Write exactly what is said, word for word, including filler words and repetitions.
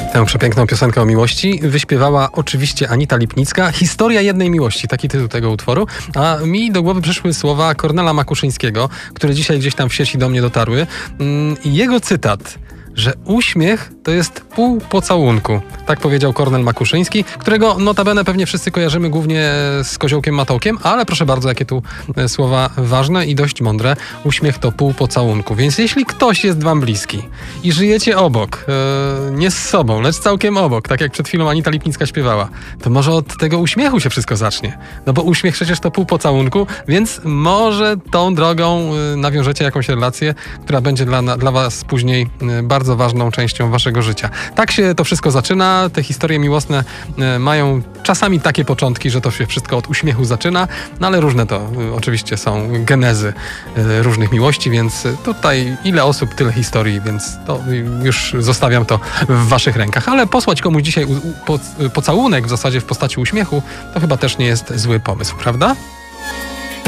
Tę przepiękną piosenkę o miłości wyśpiewała oczywiście Anita Lipnicka. Historia jednej miłości, taki tytuł tego utworu. A mi do głowy przyszły słowa Kornela Makuszyńskiego, które dzisiaj gdzieś tam w sieci do mnie dotarły. I jego cytat, że uśmiech to jest pół pocałunku. Tak powiedział Kornel Makuszyński, którego notabene pewnie wszyscy kojarzymy głównie z Koziołkiem Matołkiem, ale proszę bardzo, jakie tu słowa ważne i dość mądre. Uśmiech to pół pocałunku. Więc jeśli ktoś jest wam bliski i żyjecie obok, yy, nie z sobą, lecz całkiem obok, tak jak przed chwilą Anita Lipnicka śpiewała, to może od tego uśmiechu się wszystko zacznie. No bo uśmiech przecież to pół pocałunku, więc może tą drogą yy, nawiążecie jakąś relację, która będzie dla, dla was później yy, bardzo ważną częścią waszego życia. Tak się to wszystko zaczyna. Te historie miłosne e, mają czasami takie początki, że to się wszystko od uśmiechu zaczyna, no ale różne to e, oczywiście są genezy e, różnych miłości, więc tutaj ile osób, tyle historii, więc to już zostawiam to w waszych rękach. Ale posłać komuś dzisiaj u, u, po, pocałunek w zasadzie w postaci uśmiechu, to chyba też nie jest zły pomysł, prawda?